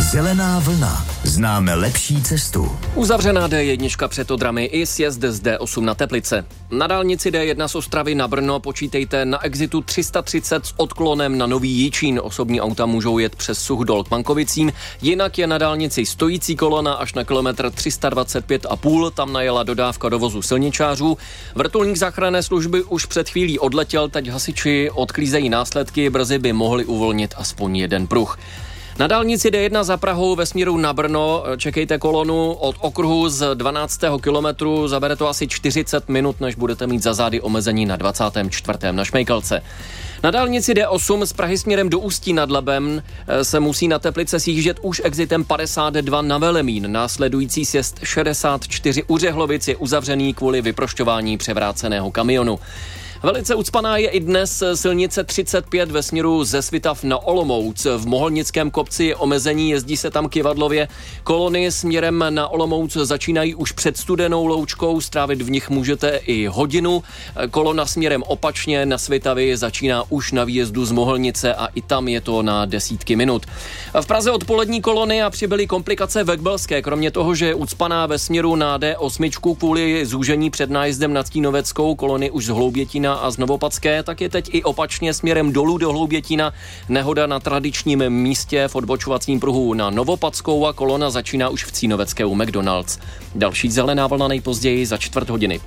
Zelená vlna. Známe lepší cestu. Uzavřená D1 před Odrami i sjezd z D8 na Teplice. Na dálnici D1 z Ostravy na Brno počítejte na exitu 330 s odklonem na Nový Jičín. Osobní auta můžou jet přes Suchdol k Mankovicím, jinak je na dálnici stojící kolona až na kilometr 325,5. Tam najela dodávka dovozu silničářů. Vrtulník záchranné služby už před chvílí odletěl, teď hasiči odklízejí následky, brzy by mohli uvolnit aspoň jeden pruh. Na dálnici D1 za Prahou ve směru na Brno čekejte kolonu od okruhu z 12. kilometru. Zabere to asi 40 minut, než budete mít za zády omezení na 24. na Šmejkalce. Na dálnici D8 z Prahy směrem do Ústí nad Labem se musí na Teplice sjíždět už exitem 52 na Velemín. Následující sjezd 64 u Řehlovic je uzavřený kvůli vyprošťování převráceného kamionu. Velice ucpaná je i dnes silnice 35 ve směru ze Svitav na Olomouc. V Moholnickém kopci je omezení, jezdí se tam kyvadlově. Kolony směrem na Olomouc začínají už před Studenou Loučkou, strávit v nich můžete i hodinu. Kolona směrem opačně na Svitavy začíná už na výjezdu z Moholnice a i tam je to na desítky minut. V Praze odpolední kolony a přibyly komplikace ve Kbelské. Kromě toho, že je ucpaná ve směru na D8 kvůli zúžení před nájezdem na Ctínoveckou, kolony už z Hloubětína a z Novopadské, tak je teď i opačně směrem dolů do Hloubětína. Nehoda na tradičním místě v odbočovacím pruhu na Novopadskou a kolona začíná už v Cínovecké u McDonald's. Další zelená vlna nejpozději za 4 hodiny.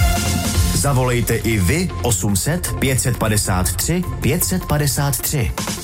Zavolejte i vy 800 553 553.